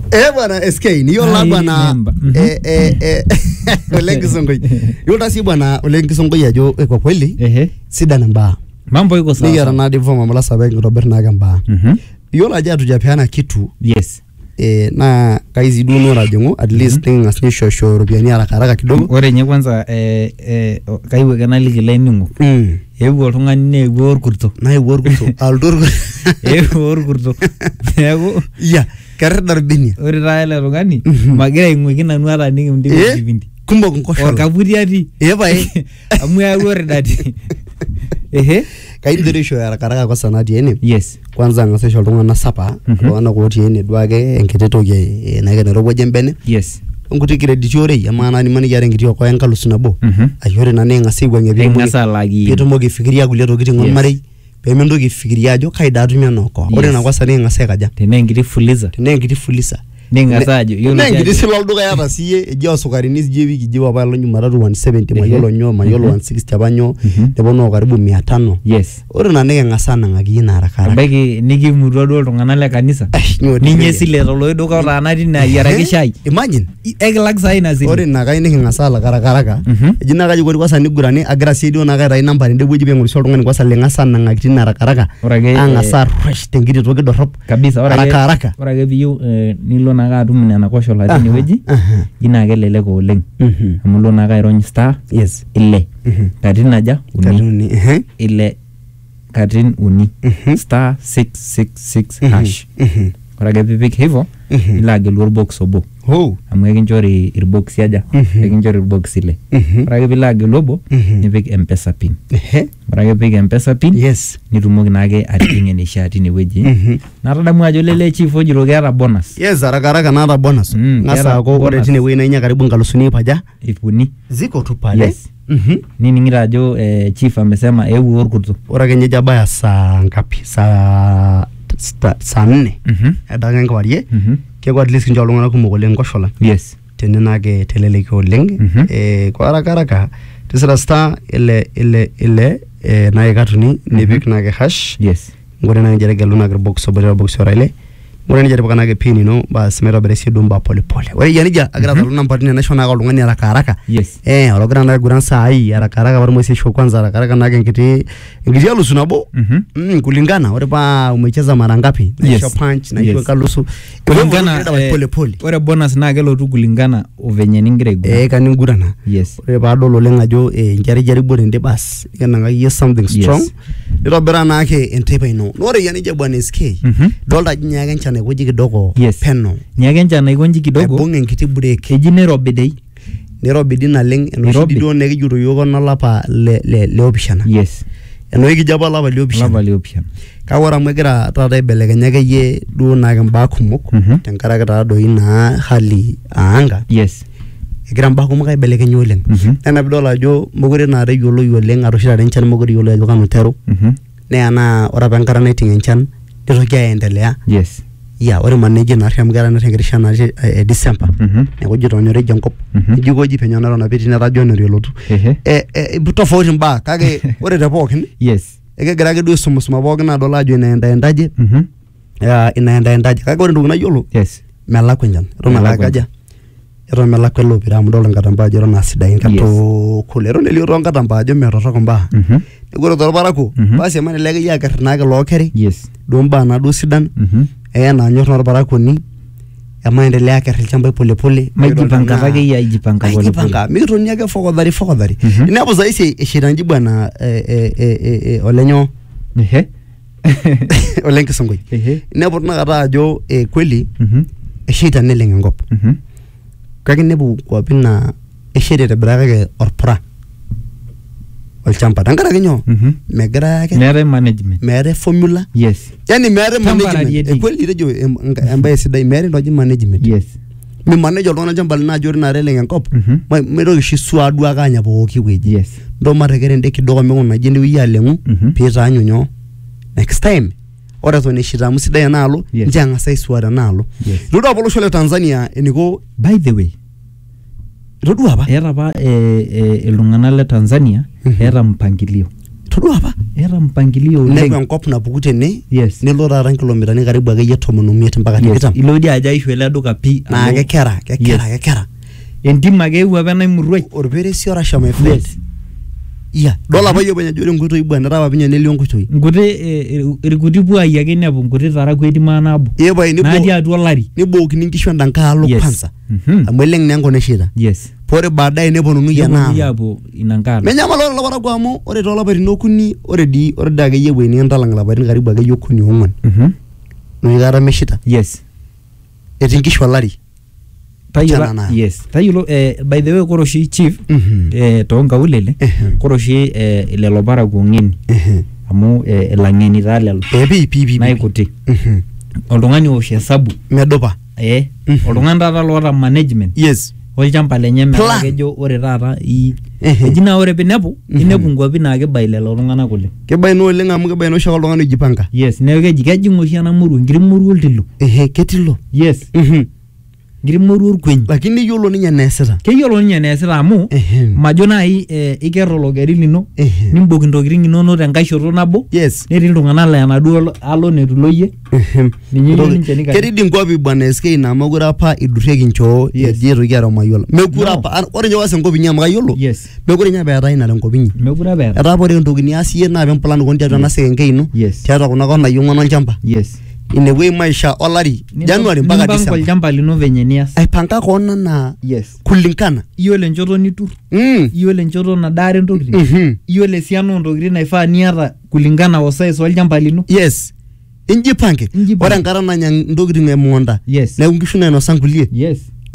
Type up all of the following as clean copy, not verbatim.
Bwana SK ni yola bwana Ole Kisongoi. Yola si bwana Ole Kisongoi ajo kwa kweli sida namba. Mambo iko sawa. Ni yara na divo mama sababu Robert Nagamba. Yola aja tujapeana kitu. Yes. Na kaizi duno rajongo at least ngasni shosho rupiani haraka kidogo. Ore nye kwanza kaiwe kana likilaini ewu oltung'ani neewu orkurto. Neewu orkurto. Aldor. Ewu orkurto. Neeku ya kerr darbinia. Ore taa ele tung'ani magira aing'uiki nanu ata nikimdimu kipindi. Kumok nkoshola. Orkapuri ati. Pae. Amu eewu oridati. Kaidirisho haraka kwa sanati ene. Yes. Kwanza ngasesho oltung'ana sapa. Oltung'ana kuoti ene duake enkiti toki naikeno jembene. Yes. Nkuti credit ore amana ni mani yare ngiti ko enkalusu nabo ayore nane ngasi gwenge bi pitumoki fikiria kulie tokitin ngomari pemendoki fikiria ajo kaida atumia noko ore na kwasa ne ngase kaja tene ngiti fuliza ningasa ajo yolo ngiti silo duka yata siye ejo sukari ni sije wiki jiwa palo nyuma 170 mayolo nyo mayolo 160 abanyo debono karibu 500 yes ore na ne ngasa nangaki na haraka baki nikimutwa do iltung'ana le kanisa ninye sile tolo duka otana tina yaraki shai imagine egilak sai na sile ore na kai nikingasa la haraka ejina kaji kwasa kwasa nigurani agira siedio na kai namba ndे boji bengulisho oltung'ani kwasa lengasa nangaki tina haraka angasa rush tengiti toki dorop kabisa haraka ore ake biyu nilo na katum nena koshola tine weji ina kelelek oleng amu lo na kairony star yes ile katin aja uni ile katin uni star 666 hash ore ake pipik hivyo ila agelu box obo amu ekinchori irbox aja ekinchori irbox ile ore ake pila agelu obo nipik mpesa pin ore ake pipik mpesa pin yes nitumoki naake atijing'e neishaa tine weji natadamu ajo lele chief ojiro keeta bonus yes haraka naata bonus ngasa ako ore tine weji nainya karibu ngalusuni paja ipuni ziko tu pale yes nining'ira ajo chief amesema ewu orkurto ore ake nyeja baya saa ngapi saa 4 edake nkawarie keko at least kincho oltung'ana kumok oleng koshola yes tene nake teleleki oleng kwa haraka tisira star ile nae katuni nipik nake hash yes ngore na njere gelu nake box obere box orale ngore njere baka nake pin no bas mero bere si dumba pole ore yanija agra talo namba tine national oltung'ani haraka yes ologira na guran sai haraka bar mwezi sho kwanza haraka nake ngiti alusu nabo kulingana ore pa umecheza mara ngapi na punch na hiyo kalusu kulingana pole ore bonus na kelotu kulingana ovenye ningira igura kaningurana yes ore pa dolo lenga jo njari bore nde bas kenanga yes something strong irobera nake entepa ino ore yanija bwana SK dolda nyake nchana kuji kidogo peno nyake nchana ikonji kidogo bonge nkiti break eji Nairobi dina leng enoshi dio nekijuro yoko na lapa le option yes eno ikijaba lapa le option kawara mwegira tata ibelekenyake ye duo nake mbaa kumok tenkaraki taa doi na hali anga yes egira mbaa kumok aibelekenya oleng nena bidol ajo mokure naare yioloi oleng atoshirare enchan mokure yioloi ajo kanu teru neya naa ore apa enkata naiting enchan nitoki aendelea yes ya ore maneje na rem gara na tengirisha na December neeku jitonyore jenkop jikoji penyo na piti na radio no relotu tofauti mbaa kake ore te pookin yes ekegira ake duo sumusuma pookin adol ajo inaendaje inaendaje kake ore ntoki nayiolo yes melakwa enchan eton melakaja eton melakwa elo pira amu dol nkatamba ajo eton asidain kato kule eton elio tonkatamba ajo metoroko mbaa neeku ore torparakuo basi emane leke yake rinake lookeri yes duo mbaa naduo sidan na nyor norparakuoni emaendelea ake ilchamba pole majipanga kake ya ijipanga pole mikitoni ake fokodhari inapo zaisi eshiranji bwana olenyo Ole Kisongoi inapo tunakata ajo kweli eshita neleng enkop kake nebu kwapi na eshita tebirake orpura olchamba tangaraki nyo megira yake mere formula yes yani mere management kweli rejo embaye sidai mere ndoji management yes mi manage oltung'ana chamba lina jori na releng enkop mero shisua adua kanya pooki weji yes ndo marekere nde kidogo meng'ona jende wi alengu pita anyonyo next time ore to neshita musidai naalo njanga sai suara naalo ndo apolo shole Tanzania eniko by the way Rodua ba era ba iltung'ana le Tanzania era mpangilio todua apa era mpangilio neeku enkop napuku tene yes nelo taata nkilomitani karibu akeyie 15 mpaka 20 ilo dia aja ishu ele duka pi naa kekera entim ake eewuo apa naimuruai orperesi orasha my friend iya dola apa yiok penye ore nkoitoi bwana apa pinye nelio nkoitoi nkuti irkuti puai ake nepu nkuti taraku etima nabo natii atua olari nibookini nkishu endankaalo kwanza amu eleng naa enkop neshita yes pore baadaye neponunui ena yapo inankalo menyamal ore laparaku amu ore toolapaitin okuni ore dii akeyie ewuei nintalang lapaitin karibu akeyie okuni ong'uan noikata meshita yes etii nkishu olari tayiolo by the way kore oshi chief toonkaulele kore oshi lelo paraku ong'eni amu ilang'eni taa lelo naikuti oltung'ani owosh hesabu medupa oltung'ani taata loota management yes olchamba lenye metaa kejo ore taata eji naa ore pinepu inepu nkuapi naa kibai lelo tung'anak oleng kibai naa oleng amu kibai noshi ake oltung'ani ojipanga yes neeku kejing oshi ena murua enkiti murua oltilo ketilo yes ngiri murua orkwenyi lakini yiolo ninye neesita keyiolo ninye neesita amu majo nai iker ologari lino nimbok intokitin inonok tenkai shoto nabo netii iltung'anak laa enaduo alo netuloyie ninye ninche nika ketii dii nkwapi bwana SK naa mekure apa idurrieki nchoo eji etoki ara mayiolo mekure apa ore ninye wasa enkop inyi amu kayiolo mekure ninye apa eetae ina tenkop inyi mekure apa eetae etaa apa ore entoki nias iyie naa pimplan koon tiatua ena sekengei ino tiatua kuna kona yiong'on olchamba inewei maisha olari Januari mpaka December olchamba lino venye nias aipanga koona na kulingana iyiolo enchoto nitur iyiolo enchoto nadaare ntokitin iyiolo esiana ontokitin naifaa niata kulingana o size olchamba lino injipange ore enkata nanya ntokitin emuonda neeku nkishu nainosa nkulie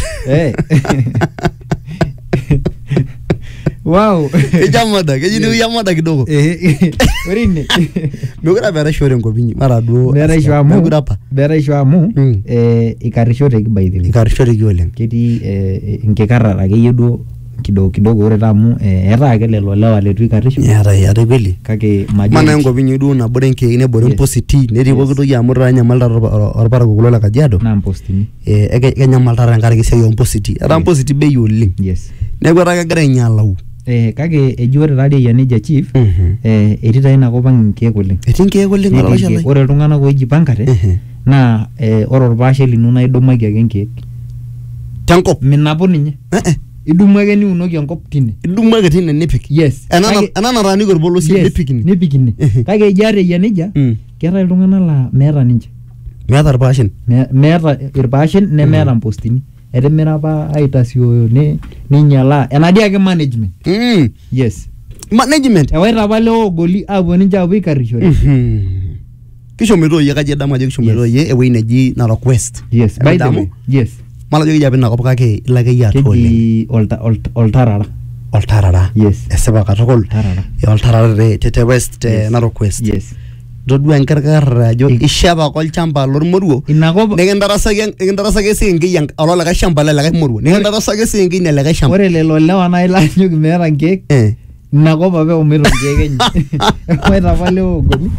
wow ijamada kejini yamada kidogo orine mekura berashore nkopinyi mara duo berasho amu ikarishoreki baidhi ikarishoreki oleng ketii nkikarara akeyie duo kidogo ore tamu etaa ake lelo lewa letu ikarisho eeta kweli kake mana nkopinyi duo nabore nkei nebore positive netii poki toki amu nyamalta orparakuo kulo le Kajiado na postini kenyamalta tenkaraki esiai o positive etaa positive bei oleng neeku etaa kegira ainyalau kake eji ore taadii eyia nejia chief etii taa ina kop ang nkeek oleng etii nkeek oleng ore iltung'anak oijipangate naa ore orpaashe lino naa idumaki ake nkeek tenkop minapu ninye idumu ake niunoki enkop tine idumu ake tine nipik ena nataaniki orpolosie nipik kake eji ate eyia nejia keetae iltung'anak laa meeta ninche meeta irpaashen nemeeta mpostini etimira apa aitasioyo ninyalaa enadii ake management management ewaita apa leo goli apuo ninche apuo ikarishore kishomoito yie kaji adamu ajo kishomoito yie ewei neji Narok West by the way malajo kijape nakop kake ila ake yia tole keji oltarara esipa katukul oltarara te West Narok West todua enkarkar ajo ishapa kolchamba lormoruo nikindarasaki esengei ololikae shamba lelikae moruo nikindarasaki esengei nelikae shamba ore lelo lewa naa ilanyoki meeta nkeek inakop apa omito nkeek enye ewaita apa leo goli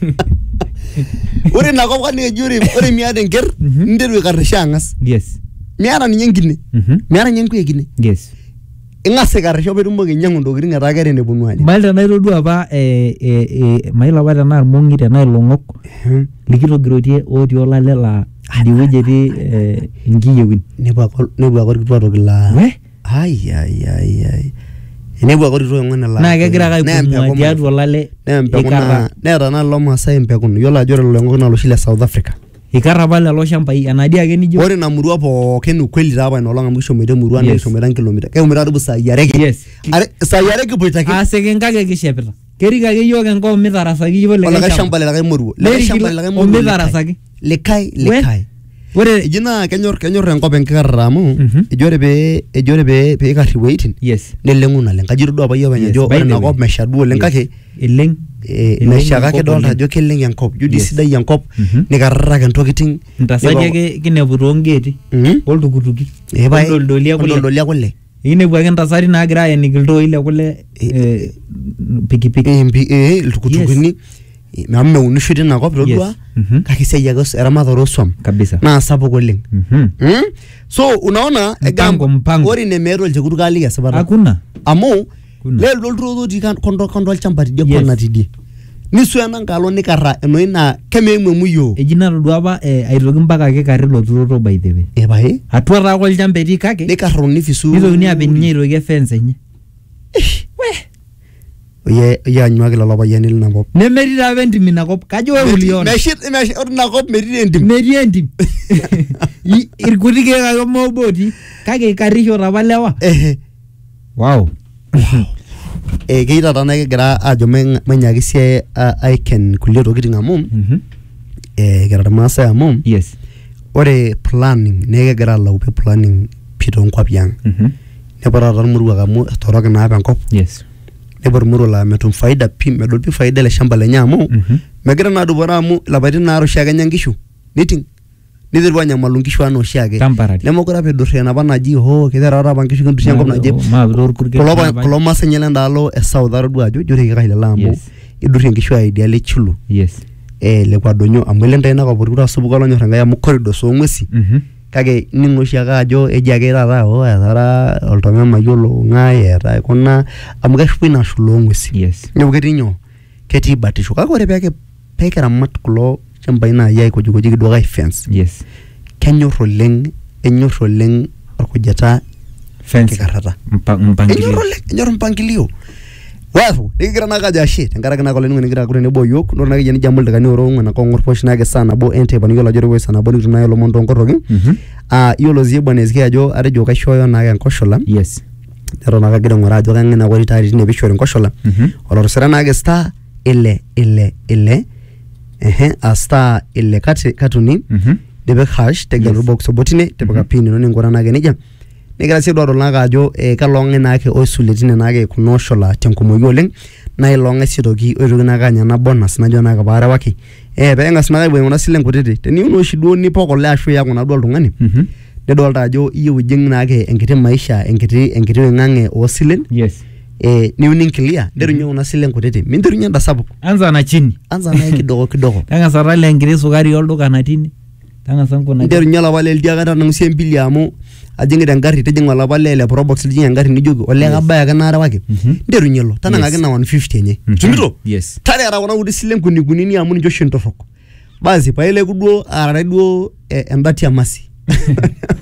ore inakop kani eji ore miata enker ninteru aikarisha ang'as miata ninye enkine miata ninye nkuie kine ing'as aikarisho peetumoki ainyang'u ntokitin etaa kere neponu aanya mail tenaitodua apa mail apa tenaa irmong'i tenaa ilong'ok likitogirotie otii olale laa idiewueji etii inkiyewin nepu ake orkitua toki laa nepu ake orkitua ong'one laa naa kegira ake aipumua tiatua olale neeta naa lelo maasai empekun yiolo ajo ore lelo oing'ok naa loshi le South Africa ikarra apa lelo shambai enadii ake nijo ore ina murua pookin ukweli taa apa inolong amu kishomoita emurua nikishomoita nkilomita keumita karibu saai are kipoito ake sekenkake kishepita kerik ake yiok enkop mitarasaki yiok likae shamba lelikae moruo mitarasaki likae ore eji naa kenyor enkop enkikarra amu eji ore pee ikarr iweitin neleng'u naleng kaji itodua apa yiok penye ajo ore inakop mesha duo oleng kake mesha kake dolta ajo keleng enkop ijo dii sidai enkop nikarraraki ntokitin ntasati ake kinepu toongeeti oltukutuki oldoldolia kule ikinepu ake ntasati naagira aeniki iltooi le kule pikipiki iltukutukini amu meunisho tina kop todua kake esiai ake eramatare oswam naa sapuk oleng so unaona mpango ore ine meeta olchekut kaaliki esipata hakuna amu lelo olturo ti kondo olchamba tidie kona tidie nisu ena ngalo nikarra eno ina kememwe muyo ejina todua apa aitoki mpaka ake karri loturoto by the way epae atua taa olchamba etii kake nikarroni fisu nitokini apik ninye aitoki efence enye oye anyuaki lelo payiani lina kop nemetii taa apa entim inakop kajo wewe uliona meshit ina kop metii entim irkuti keek ake mooboti kake karrisho apa lewa wow keita tana kigira ajo mainyaki sie aiken kulie tokitin amu kira irmaasai amu yes ore planning nekegira alau pe planning pito nkwapi ang nepora tarmuruak amu etoroki naa enkop yes nepor murua la metum faida pi medol pi faida le shamba lenye amu megira naa dupora amu lapaitin naa roshi ake enya nkishu niting niterua nyamalu nkishu ana oshiake nemokure apa edurrie enapa naji kiterara apa nkishu kindurrie enkop naji kulo maasai nye lendaalo e south atodua ajo joreki kailala amu idurrie nkishu aidiale chulu lekwa donyo amu elentai nakop orkuto asupuko olonyor enkai amu corridors oong'uesi kake ningo oshiake ajo eji ake taata etara oltome mayiolo ng'ae eeta kuna amu keshupu ina shulu oong'uesi neeku ketii nyoo ketii batisho kake ore pekiramat kulo shambai naayai aikujukuji duo kai fence kenyor oleng orkujata fence kikarrata enyor mpangilio wafu nikigira nakaja ashe tenkaraki nakoleni nikigira kure nebo yok nore nake jeni jamul dakani oro ngana ko ngor posh nake sana bo ente bani yola jore wesa na boni tunayo lomondo nkoroki yolo zie bwana eski ajo arejo kashoyo nake nkoshola ero nakagira ngora ajo kangena ko ritari tine bishore nkoshola oloro sera nake star ile star ile katuni debe hash tegelo box botine tebaka pin no ngora nake nija nigira sii dodol nake ajo kalonge nake oisuletine nake kunoshola tenkumoyi oleng na ilonge sitoki oitoki nake anya na bonus najo nake paarewaki pengas nake bwengona silen kutiti teniuno oshi duo nipok ole ashu yaku na duo oltung'ani nedolta ajo iyieu ijing nake enkiti maisha enkiti weng'ang'e oosilen niuni clear nderunye kuna silen kutiti minterunye enda sapuk anza na chini anza naye kidogo tangasa tale enkiti sukari olduka natini tangasa nkuna nderunye lapa le ldiakata nangusie mbili amu ajingita engarri tijinga lapa le probox lijinga engarri nijoki ole kabaya ake naarewaki nderunye lo tanangaki na 150 enye tumito tare ara kuna kuti silen kuni amu ninjo shin torok basi paele kuduo arare duo endati amasi